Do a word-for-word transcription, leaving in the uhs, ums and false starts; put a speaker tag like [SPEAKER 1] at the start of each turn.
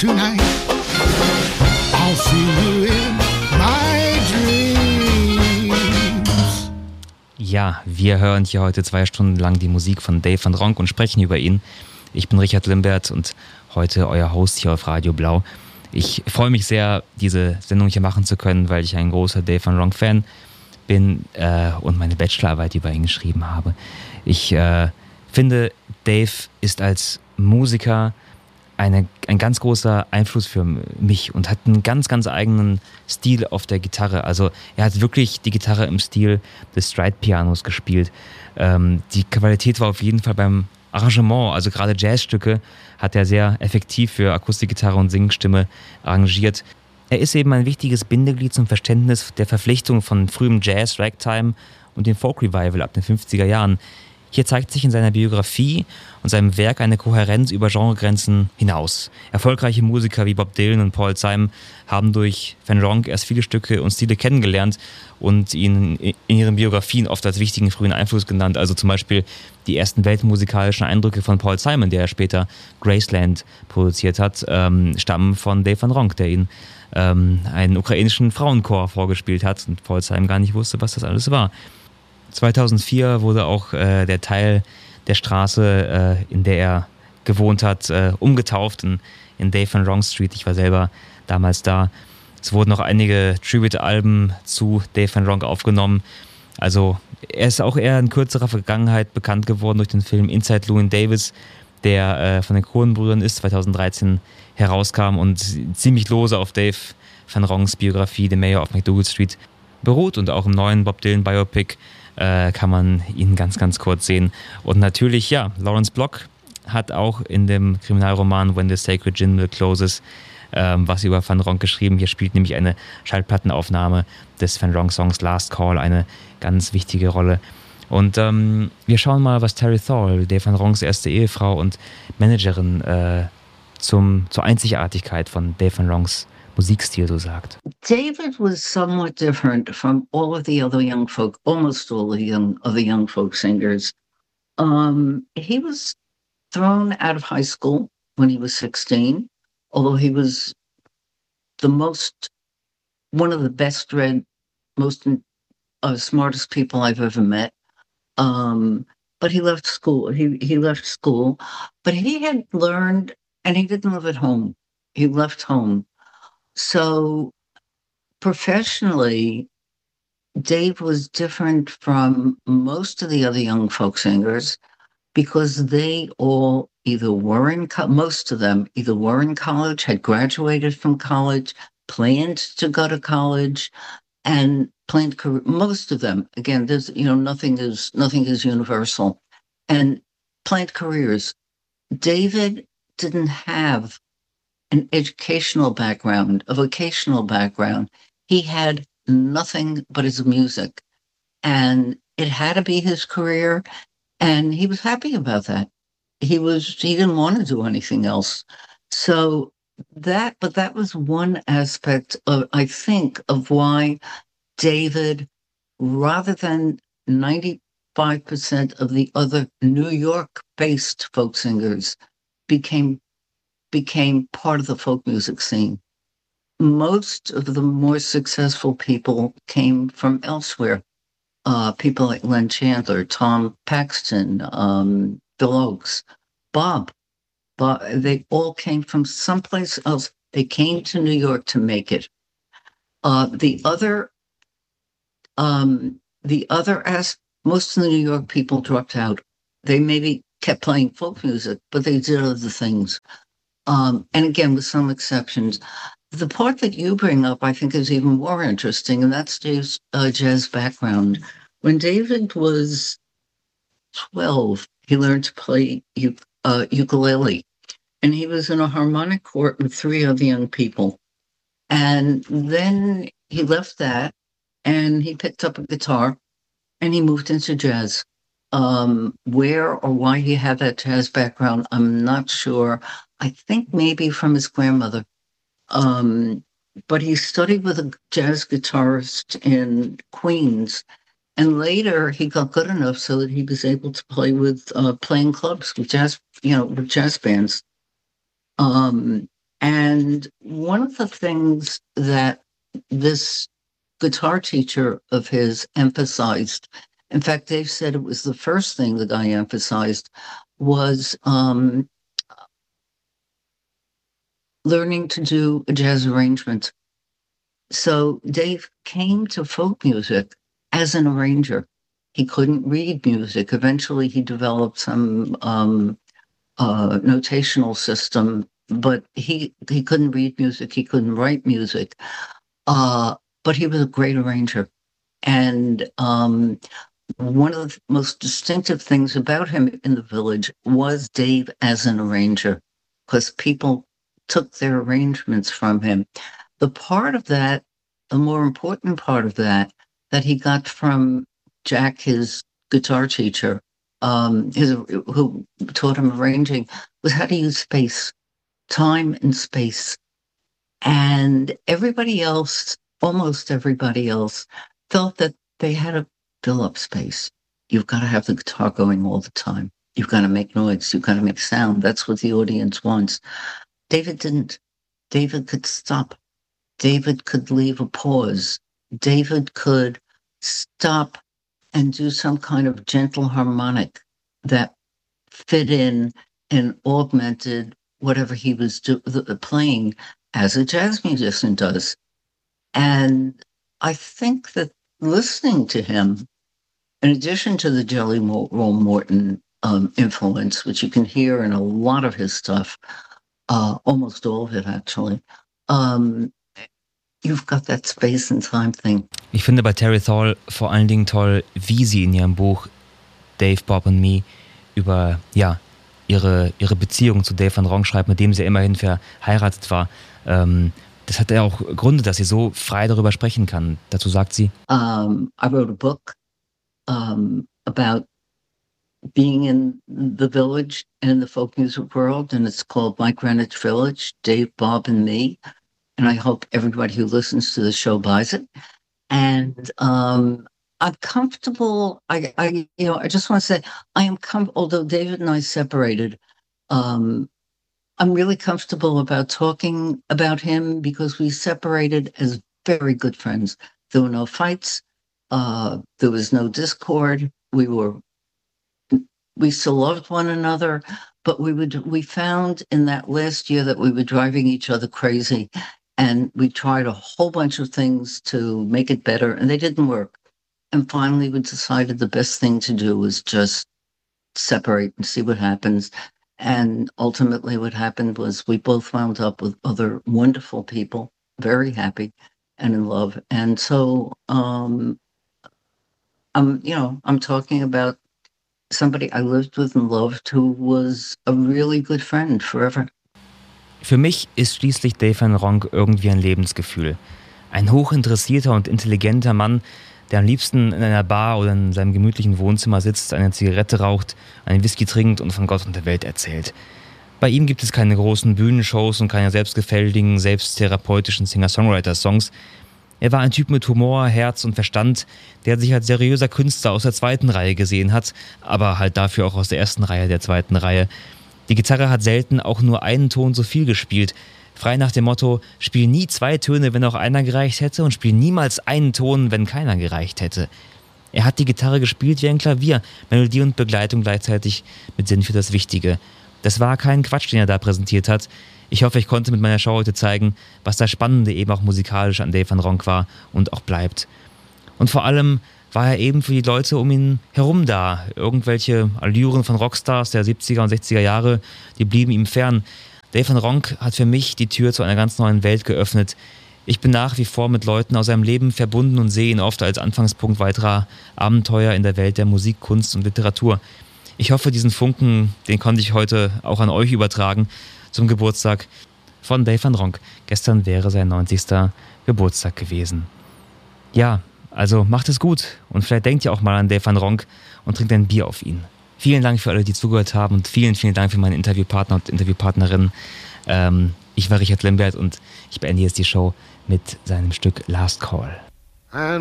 [SPEAKER 1] Tonight, I'll see you in my dreams.
[SPEAKER 2] Ja, wir hören hier heute zwei Stunden lang die Musik von Dave Van Ronk und sprechen über ihn. Ich bin Richard Limbert und heute euer Host hier auf Radio Blau. Ich freue mich sehr, diese Sendung hier machen zu können, weil ich ein großer Dave Van Ronk Fan bin äh, und meine Bachelorarbeit über ihn geschrieben habe. Ich äh, finde, Dave ist als Musiker eine, ein ganz großer Einfluss für mich und hat einen ganz, ganz eigenen Stil auf der Gitarre. Also er hat wirklich die Gitarre im Stil des Stride-Pianos gespielt. Ähm, die Qualität war auf jeden Fall beim Arrangement, also gerade Jazzstücke hat er sehr effektiv für Akustikgitarre und Singstimme arrangiert. Er ist eben ein wichtiges Bindeglied zum Verständnis der Verpflichtung von frühem Jazz, Ragtime und dem Folk-Revival ab den fünfziger Jahren. Hier zeigt sich in seiner Biografie und seinem Werk eine Kohärenz über Genregrenzen hinaus. Erfolgreiche Musiker wie Bob Dylan und Paul Simon haben durch Van Ronk erst viele Stücke und Stile kennengelernt und ihn in ihren Biografien oft als wichtigen frühen Einfluss genannt. Also zum Beispiel die ersten weltmusikalischen Eindrücke von Paul Simon, der später Graceland produziert hat, ähm, stammen von Dave Van Ronk, der ihn ähm, einen ukrainischen Frauenchor vorgespielt hat und Paul Simon gar nicht wusste, was das alles war. zweitausendvier wurde auch äh, der Teil der Straße, äh, in der er gewohnt hat, äh, umgetauft in, in Dave Van Ronk Street. Ich war selber damals da. Es wurden noch einige Tribute-Alben zu Dave Van Ronk aufgenommen. Also er ist auch eher in kürzerer Vergangenheit bekannt geworden durch den Film Inside Llewyn Davis, der äh, von den Coen-Brüdern ist, zweitausenddreizehn herauskam und ziemlich lose auf Dave Van Ronks Biografie, The Mayor of McDougal Street, beruht. Und auch im neuen Bob Dylan Biopic äh, kann man ihn ganz, ganz kurz sehen. Und natürlich, ja, Lawrence Block hat auch in dem Kriminalroman When the Sacred Gin Closes ähm, was über Van Ronk geschrieben. Hier spielt nämlich eine Schallplattenaufnahme des Van Ronk-Songs Last Call eine ganz wichtige Rolle. Und ähm, wir schauen mal, was Terry Thorl, Dave Van Ronks erste Ehefrau und Managerin, äh, zum, zur Einzigartigkeit von Dave Van Ronks Musikstil so sagt.
[SPEAKER 3] David was somewhat different from all of the other young folk, almost all of the young, other young folk singers. Um, he was thrown out of high school when he was sixteen, although he was the most, one of the best read, most uh, smartest people I've ever met. Um, but he left school. He he left school, but he had learned, and he didn't live at home. He left home. So professionally, Dave was different from most of the other young folk singers because they all either were in, co- most of them either were in college, had graduated from college, planned to go to college, and planned career. Most of them, again, there's, you know, nothing is, nothing is universal, and planned careers. David didn't have an educational background, a vocational background. He had nothing but his music, and it had to be his career, and he was happy about that. He was, he didn't want to do anything else. So that, but that was one aspect of, I think, of why David, rather than ninety-five percent of the other New York-based folk singers, became became part of the folk music scene. Most of the more successful people came from elsewhere. Uh, people like Len Chandler, Tom Paxton, um, Bill Oakes, Bob. Bob. They all came from someplace else. They came to New York to make it. Uh, the other, um, the other as most of the New York people dropped out. They maybe kept playing folk music, but they did other things. Um, and again, with some exceptions. The part that you bring up, I think, is even more interesting, and that's Dave's uh, jazz background. When David was twelve, he learned to play u- uh, ukulele, and he was in a harmonic court with three other young people. And then he left that, and he picked up a guitar, and he moved into jazz. Um, where or why he had that jazz background, I'm not sure. I think maybe from his grandmother. Um, but he studied with a jazz guitarist in Queens. And later he got good enough so that he was able to play with, uh, playing clubs with jazz, you know, with jazz bands. Um, And one of the things that this guitar teacher of his emphasized, in fact, Dave said it was the first thing the guy emphasized, was um, learning to do a jazz arrangement. So Dave came to folk music as an arranger. He couldn't read music. Eventually, he developed some um, uh, notational system, but he he couldn't read music. He couldn't write music. Uh, but he was a great arranger. And um, one of the most distinctive things about him in the Village was Dave as an arranger, because people took their arrangements from him. The part of that, the more important part of that, that he got from Jack, his guitar teacher, um, his, who taught him arranging, was how to use space, time and space. And everybody else, almost everybody else, felt that they had to fill up space. You've got to have the guitar going all the time. You've got to make noise. You've got to make sound. That's what the audience wants. David didn't. David could stop. David could leave a pause. David could stop and do some kind of gentle harmonic that fit in and augmented whatever he was do- playing, as a jazz musician does. And I think that listening to him, in addition to the Jelly Roll Morton um, influence, which you can hear in a lot of his stuff, uh, almost all of it actually, um, you've got that space and time thing.
[SPEAKER 2] Ich finde bei Terry Thal vor allen Dingen toll, wie sie in ihrem Buch Dave, Bob and Me über ja, ihre, ihre Beziehung zu Dave Van Ronk schreibt, mit dem sie immerhin verheiratet war. Ähm, das hat ja auch Gründe, dass sie so frei darüber sprechen kann. Dazu sagt sie:
[SPEAKER 3] um, I wrote a book um, about being in the Village and in the folk music world, and it's called My Greenwich Village, Dave, Bob and Me. And I hope everybody who listens to the show buys it. And um, I'm comfortable. I, I, you know, I just want to say I am comfortable. Although David and I separated, um, I'm really comfortable about talking about him because we separated as very good friends. There were no fights. Uh, there was no discord. We were, we still loved one another, but we would, we found in that last year that we were driving each other crazy. And we tried a whole bunch of things to make it better, and they didn't work. And finally, we decided the best thing to do was just separate and see what happens. And ultimately, what happened was we both wound up with other wonderful people, very happy and in love. And so, um, I'm, you know, I'm talking about somebody I lived with and loved who was a really good friend forever.
[SPEAKER 2] Für mich ist schließlich Dave Van Ronk irgendwie ein Lebensgefühl. Ein hochinteressierter und intelligenter Mann, der am liebsten in einer Bar oder in seinem gemütlichen Wohnzimmer sitzt, eine Zigarette raucht, einen Whisky trinkt und von Gott und der Welt erzählt. Bei ihm gibt es keine großen Bühnenshows und keine selbstgefälligen, selbsttherapeutischen Singer-Songwriter-Songs. Er war ein Typ mit Humor, Herz und Verstand, der sich als seriöser Künstler aus der zweiten Reihe gesehen hat, aber halt dafür auch aus der ersten Reihe der zweiten Reihe. Die Gitarre hat selten auch nur einen Ton zu viel gespielt. Frei nach dem Motto, spiel nie zwei Töne, wenn auch einer gereicht hätte, und spiel niemals einen Ton, wenn keiner gereicht hätte. Er hat die Gitarre gespielt wie ein Klavier, Melodie und Begleitung gleichzeitig mit Sinn für das Wichtige. Das war kein Quatsch, den er da präsentiert hat. Ich hoffe, ich konnte mit meiner Show heute zeigen, was das Spannende eben auch musikalisch an Dave Van Ronk war und auch bleibt. Und vor allem war er eben für die Leute um ihn herum da. Irgendwelche Allüren von Rockstars der siebziger und sechziger Jahre, die blieben ihm fern. Dave Van Ronk hat für mich die Tür zu einer ganz neuen Welt geöffnet. Ich bin nach wie vor mit Leuten aus seinem Leben verbunden und sehe ihn oft als Anfangspunkt weiterer Abenteuer in der Welt der Musik, Kunst und Literatur. Ich hoffe, diesen Funken, den konnte ich heute auch an euch übertragen zum Geburtstag von Dave Van Ronk. Gestern wäre sein neunzigster Geburtstag gewesen. Ja, also macht es gut und vielleicht denkt ihr auch mal an Dave Van Ronk und trinkt ein Bier auf ihn. Vielen Dank für alle, die zugehört haben, und vielen, vielen Dank für meine Interviewpartner und Interviewpartnerinnen. Ähm, ich war Richard Limbert und ich beende jetzt die Show mit seinem Stück Last Call.